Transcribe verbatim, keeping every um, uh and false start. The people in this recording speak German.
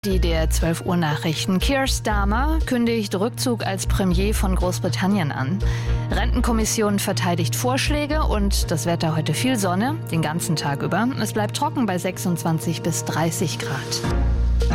Die der zwölf Uhr Nachrichten. Keir Starmer kündigt Rückzug als Premier von Großbritannien an. Rentenkommission verteidigt Vorschläge und das Wetter heute viel Sonne, den ganzen Tag über. Es bleibt trocken bei sechsundzwanzig bis dreißig Grad.